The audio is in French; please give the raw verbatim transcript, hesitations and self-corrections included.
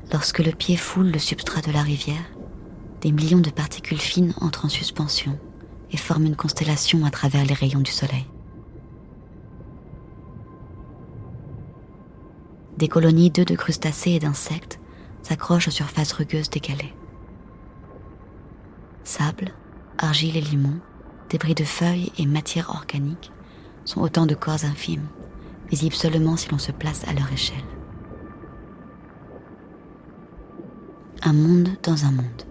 Lorsque le pied foule le substrat de la rivière, des millions de particules fines entrent en suspension et forment une constellation à travers les rayons du soleil. Des colonies d'œufs de crustacés et d'insectes s'accrochent aux surfaces rugueuses décalées. Sable, argile et limon, débris de feuilles et matière organique sont autant de corps infimes, visibles seulement si l'on se place à leur échelle. Un monde dans un monde.